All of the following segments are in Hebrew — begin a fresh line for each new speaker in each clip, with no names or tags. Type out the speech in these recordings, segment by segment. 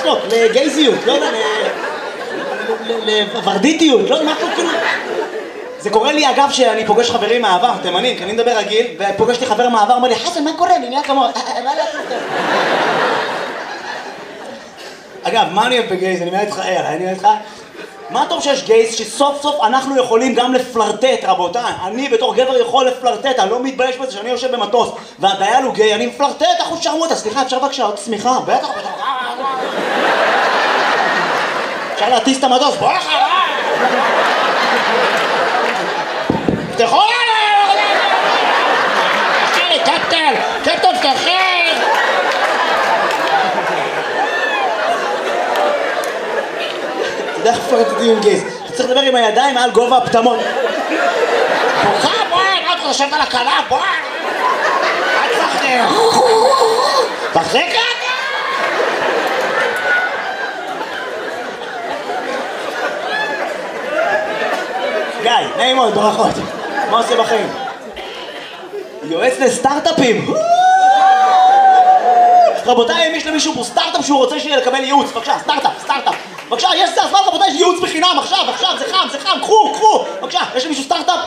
צחוק, לגייזיות, לא יודע, לוורדיטיות, לא, משהו כאילו... זה קורה לי אגב שאני פוגש חברים מהעבר, תימנים, כי אני מדבר רגיל, ופוגשתי חבר מהעבר, אומר לי, חסן, מה קורה? אני נהיה כמוה, מה לעשות? אגב, מה אני אוהב בגייז? אני אומר איתך, מה טוב שיש גייז שסוף סוף אנחנו יכולים גם לפלרטט, רבותיי. אני בתור גבר יכול לפלרטט, אני לא מתבייש בזה שאני יושב במטוס והדייל הוא גיי, אני מפלרטט, אחוז שרמוטה, סליחה, אפשר בבקשה עוד סמיכה? בטח, אפשר להטיס את המטוס, בוא לך, תפתחו לי, קפטן, תפתחי! אתה יודע איך פלרטטים עם גייז, אתה צריך לדבר עם הידיים מעל גובה הפטמון. בואי, מה אתה חושבת על הכנף, בואי! אל תחזיק את! גיא, נעים מאוד, ברכות. מה עושה בחיים? יועץ לסטארט-אפים. רבותיי, אם יש למישהו פה סטארט-אפ שהוא רוצה לקבל ייעוץ, בבקשה, סטארט-אפ. בבקשה, יש זה הזמן, רבותיי, יש ייעוץ בחינם, עכשיו, זה חם, קחו. בבקשה, יש למישהו סטארט-אפ?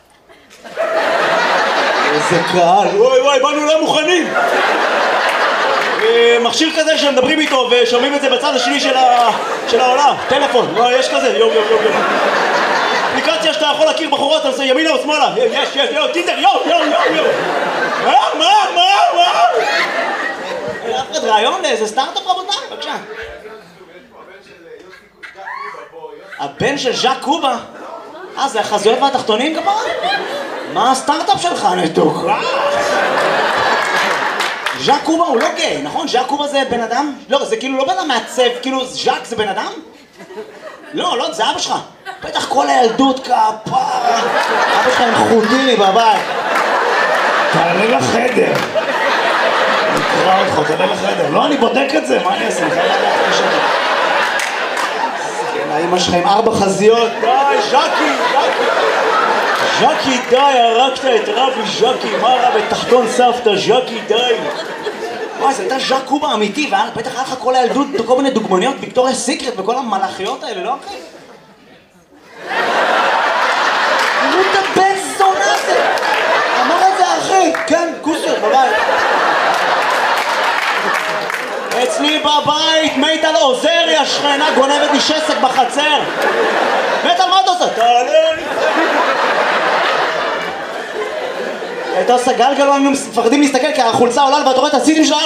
איזה קהל, וואי, באנו לא מוכנים. מכשיר כזה שמדברים איתו ושומעים את זה בצד השני של העולם. טלפון, יש כזה, יום. אפליקציה שאתה יכול להכיר בחורות, אתה עושה ימינה או שמאלה. יש, טינדר, יום. מה? אף אחד רעיון לאיזה סטארט-אפ רבותיי, בבקשה. הבן של ז'אק קובה? זה החזויות והתחתונים כפרה? מה הסטארט-אפ שלך נתוק? ז'אק קובה הוא לא גיי, נכון? ז'אק קובה זה בן אדם? לא, זה כאילו לא בן אדם מעצב, כאילו ז'אק זה בן אדם? לא, זה אבא שלך. בטח כל הילדות כפרה. אבא שלך עם חוטיני בבית. תעלה לחדר. נקרא אותך, תעלה לחדר. לא, אני בודק את זה, מה אני אעשה? האמא שלך עם 4 חזיות. די, ז'קי, די, הרגת את רבי ז'קי. מה רע בתחתון סבתא, ז'קי, די. וואי, זה הייתה ז'אק קובה אמיתי, ובטח היה לך כל הילדות, כל מיני דוגמניות, ויקטוריה סיקרט וכל המלאכיות האלה, לא אחי? תראו את הבן זונה הזה! אמר את זה אחי! כן, כוסר, בבית. אצלי בבית, מיטל עוזריה, שכנה גונבת לי שסק בחצר. מיטל, מה אתה עושה? תעלה לי! הייתה עושה גלגל, הם מפחדים להסתכל כי החולצה עולה ואתה רואה את הסיטים שלה.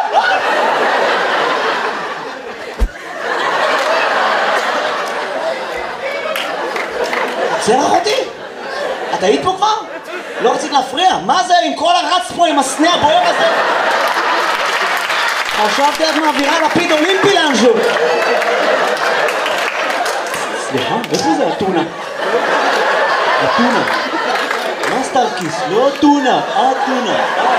עוצר אחותי? את היית פה כבר? לא רצית להפריע? מה זה עם כל הרץ פה עם הסנה הבוער הזה? חשבתי את מעבירה לפיד אולימפי לאנשהו. סליחה, איפה זה הטונה? הטונה. מה סטארקיס? לא טונה, הטונה.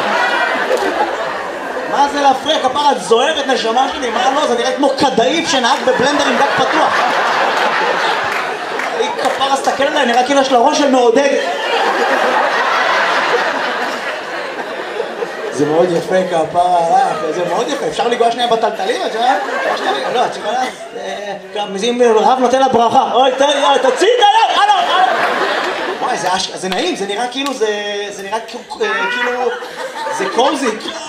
מה זה להפריע? כפרה, את זוהרת נשמה שלי, מה לא? זה נראה כמו כדאיף שנהג בבלנדר עם דק פתוח. היא כפרה, סתכל עליי, נראה כאילו יש לה ראש של מעודד. זה מאוד יפה כפרה, זה מאוד יפה. אפשר לגוע שנייה בטלטלים? לא, את שכונה? אם רב נותן לה ברכה. אוי, תוציא את היד, הלו. וואי, זה נעים, זה נראה כאילו, זה נראה כאילו, זה קוזי.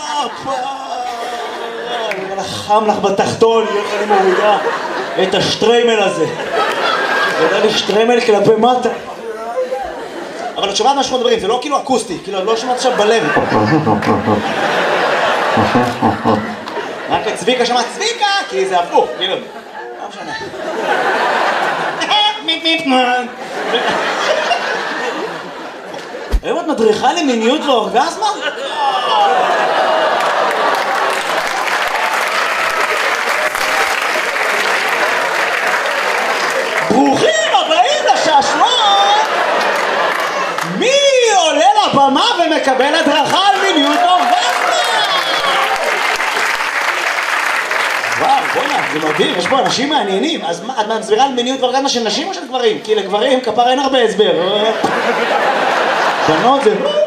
חם לך בתחתון, אני מורידה את השטריימל הזה. זה יודע לי שטריימל כלפי מטה. אבל את שומעת מה שאנחנו מדברים, זה לא כאילו אקוסטי, כאילו לא שומעת עכשיו בלב. רק את צביקה שמעת צביקה, כי זה הפוך, כאילו. לא משנה. היום את מדריכה למיניות ואורגזמה? ברוכים הבאים לשעשועון! מי עולה לבמה ומקבל הדרכה על מיניות ואורגזמה? וואו, בוא'נה, זה מדהים, יש פה אנשים מעניינים. אז את מסבירה על מיניות ואורגזמה של נשים או של גברים? כי לגברים כפר אין הרבה הסבר. בנות זה...